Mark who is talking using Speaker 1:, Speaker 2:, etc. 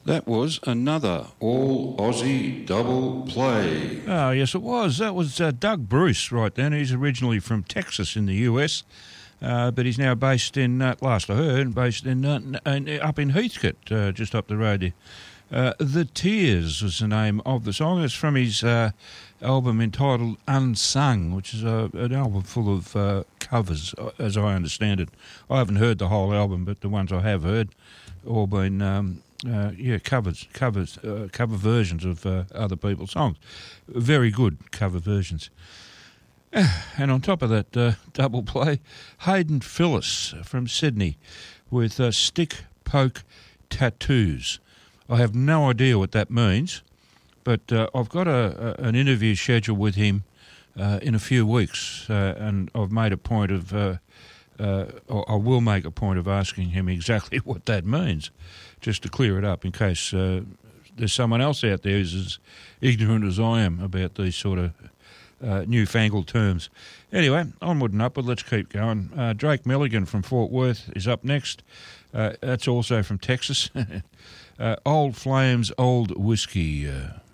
Speaker 1: That was another all Aussie double play.
Speaker 2: Oh, yes, it was. That was Doug Bruce right then. He's originally from Texas in the US, but he's now based in, last I heard, based in up in Heathcote, just up the road there. The Tears was the name of the song. It's from his album entitled Unsung, which is an album full of covers, as I understand it. I haven't heard the whole album, but the ones I have heard all been... cover versions of other people's songs. Very good cover versions. And on top of that double play, Hayden Phillis from Sydney with Stick Poke Tattoos. I have no idea what that means, but I've got an interview scheduled with him in a few weeks, and I've made a point of... I will make a point of asking him exactly what that means, just to clear it up in case there's someone else out there who's as ignorant as I am about these sort of newfangled terms. Anyway, onward and upward, let's keep going. Drake Milligan from Fort Worth is up next. That's also from Texas. Old Flames, Old Whiskey.